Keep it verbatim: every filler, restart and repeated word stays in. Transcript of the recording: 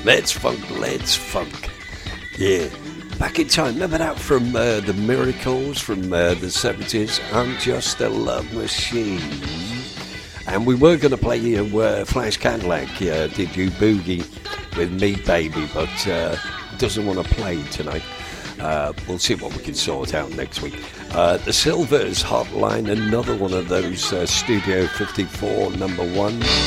Let's funk, let's funk. Yeah. Back in time. Remember that from uh, the Miracles from uh, the seventies? I'm Just a Love Machine. And we were going to play you uh, Flash Cadillac, uh, Did You Boogie with Me Baby, but uh, doesn't want to play tonight. Uh, we'll see what we can sort out next week. Uh, the Silvers Hotline, another one of those uh, Studio fifty-four number ones.